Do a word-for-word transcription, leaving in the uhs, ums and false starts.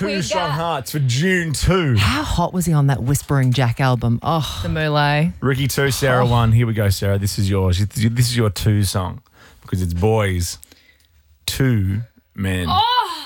Two we strong got? hearts for June two. How hot was he on that Whispering Jack album? Oh, The Moulet. Ricky two, Sarah one. Here we go, Sarah. This is yours. This is your two song because it's boys, two men. Oh!